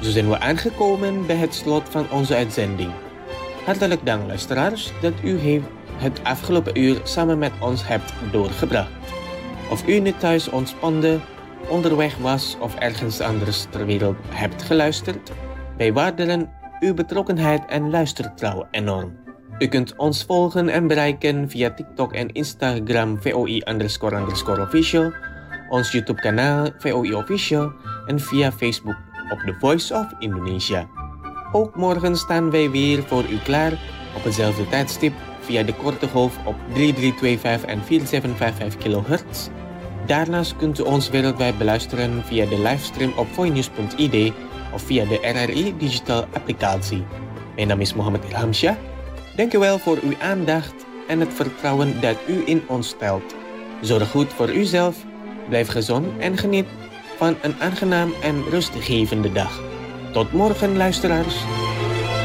Zo zijn we aangekomen bij het slot van onze uitzending. Hartelijk dank luisteraars dat u het afgelopen uur samen met ons hebt doorgebracht. Of u nu thuis ontspande, onderweg was of ergens anders ter wereld hebt geluisterd, wij waarderen uw betrokkenheid en luistertrouw enorm. U kunt ons volgen en bereiken via TikTok en Instagram VOI_official, ons YouTube kanaal VOI Official en via Facebook op The Voice of Indonesia. Ook morgen staan wij weer voor u klaar op hetzelfde tijdstip via de korte golf op 3325 en 4755 kHz. Daarnaast kunt u ons wereldwijd beluisteren via de livestream op voinews.id of via de RRI Digital applicatie. Mijn naam is Mohammed Ilhamsyah. Dank u wel voor uw aandacht en het vertrouwen dat u in ons stelt. Zorg goed voor uzelf, blijf gezond en geniet van een aangenaam en rustgevende dag. Tot morgen, luisteraars.